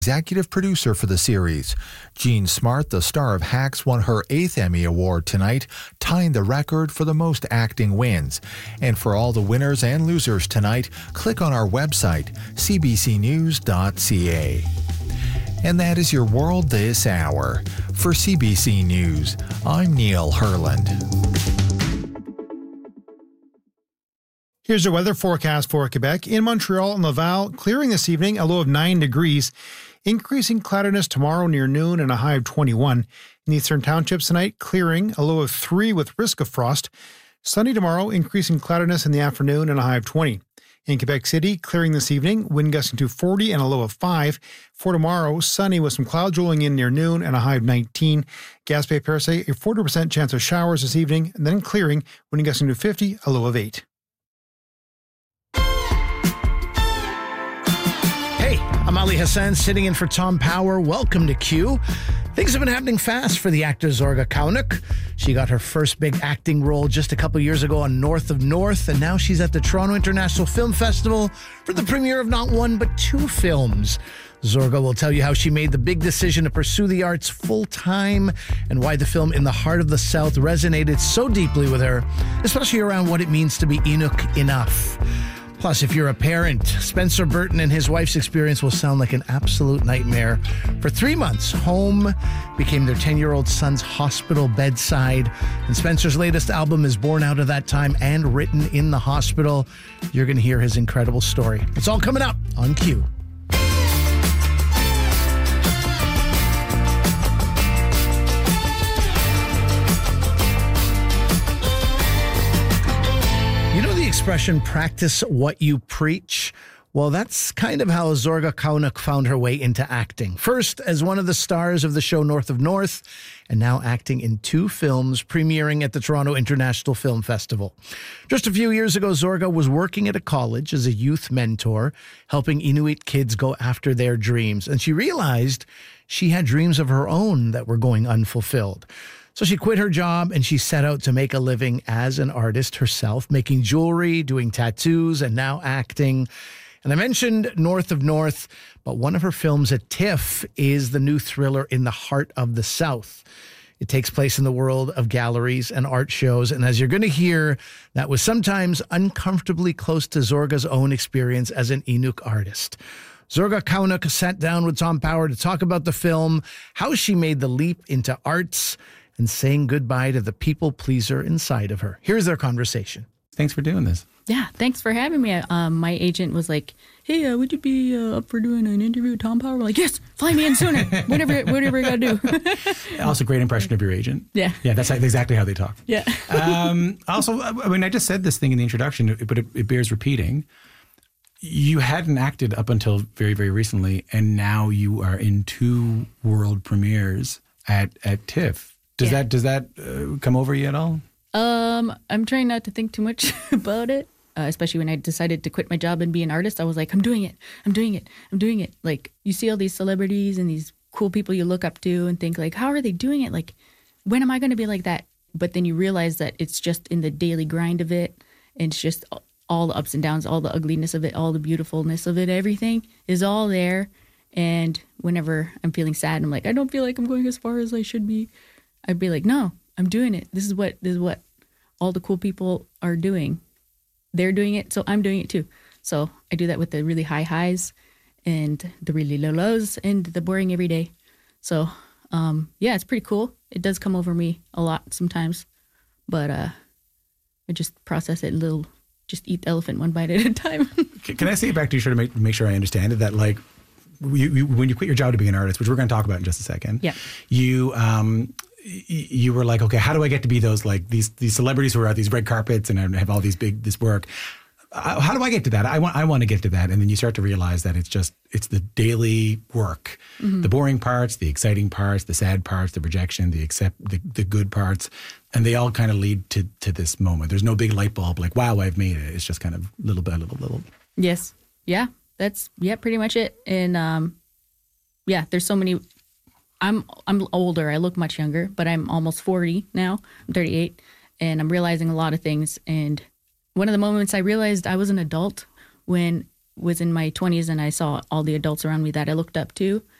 executive producer for the series. Jean Smart, the star of Hacks, won her 8th Emmy Award tonight, tying the record for the most acting wins. And for all the winners and losers tonight, click on our website, cbcnews.ca. And that is your world this hour. For CBC News, I'm Neil Herland. Here's your weather forecast for Quebec. In Montreal and Laval, clearing this evening, a low of 9 degrees. Increasing cloudiness tomorrow near noon and a high of 21. In the Eastern Townships tonight, clearing, a low of 3 with risk of frost. Sunny tomorrow, increasing cloudiness in the afternoon and a high of 20. In Quebec City, clearing this evening, wind gusting to 40 and a low of 5. For tomorrow, sunny with some clouds rolling in near noon and a high of 19. Gaspé Percé, a 40% chance of showers this evening, and then clearing, wind gusting to 50, a low of 8. Hey, I'm Ali Hassan sitting in for Tom Power. Welcome to Q. Things have been happening fast for the actor Zorga Kaunik. She got her first big acting role just a couple years ago on North of North, and now she's at the Toronto International Film Festival for the premiere of not one but 2 films. Zorga will tell you how she made the big decision to pursue the arts full-time and why the film In the Heart of the South resonated so deeply with her, especially around what it means to be Inuk enough. Plus, if you're a parent, Spencer Burton and his wife's experience will sound like an absolute nightmare. For 3 months, home became their 10-year-old son's hospital bedside. And Spencer's latest album is born out of that time and written in the hospital. You're going to hear his incredible story. It's all coming up on Q. Expression, practice what you preach. Well, that's kind of how Zorga Kaunik found her way into acting. First, as one of the stars of the show North of North, and now acting in 2 films premiering at the Toronto International Film Festival. Just a few years ago, Zorga was working at a college as a youth mentor, helping Inuit kids go after their dreams. And she realized she had dreams of her own that were going unfulfilled. So she quit her job and she set out to make a living as an artist herself, making jewelry, doing tattoos, and now acting. And I mentioned North of North, but one of her films at TIFF is the new thriller In the Heart of the South. It takes place in the world of galleries and art shows. And as you're going to hear, that was sometimes uncomfortably close to Zorga's own experience as an Inuk artist. Zorga Kaunik sat down with Tom Power to talk about the film, how she made the leap into arts, and saying goodbye to the people pleaser inside of her. Here's their conversation. Thanks for doing this. Yeah, thanks for having me. My agent was like, hey, would you be up for doing an interview with Tom Power? We're like, yes, fly me in sooner. whatever you got to do. Also, great impression of your agent. Yeah. Yeah, that's exactly how they talk. Yeah. Also, I mean, I just said this thing in the introduction, but it bears repeating. You hadn't acted up until very, very recently, and now you are in 2 world premieres at TIFF. Does that come over you at all? I'm trying not to think too much about it, especially when I decided to quit my job and be an artist. I was like, I'm doing it. Like, you see all these celebrities and these cool people you look up to and think, like, how are they doing it? Like, when am I going to be like that? But then you realize that it's just in the daily grind of it. And it's just all the ups and downs, all the ugliness of it, all the beautifulness of it, everything is all there. And whenever I'm feeling sad, I'm like, I don't feel like I'm going as far as I should be. I'd be like, no, I'm doing it. This is what all the cool people are doing. They're doing it, so I'm doing it too. So I do that with the really high highs and the really low lows and the boring every day. So, yeah, it's pretty cool. It does come over me a lot sometimes, but I just process it just eat the elephant one bite at a time. Can I say it back to you to make sure I understand it? That, like, when you quit your job to be an artist, which we're going to talk about in just a second, yeah, you were like, okay, how do I get to be those, like, these celebrities who are at these red carpets and have all this work? How do I get to that? I want to get to that. And then you start to realize that it's the daily work, the boring parts, the exciting parts, the sad parts, the rejection, the good parts. And they all kind of lead to this moment. There's no big light bulb like, wow, I've made it. It's just kind of little by little. Yes. Yeah. That's pretty much it. And there's so many. I'm older. I look much younger, but I'm almost 40 now. I'm 38, and I'm realizing a lot of things. And one of the moments I realized I was an adult when was in my 20s and I saw all the adults around me that I looked up to,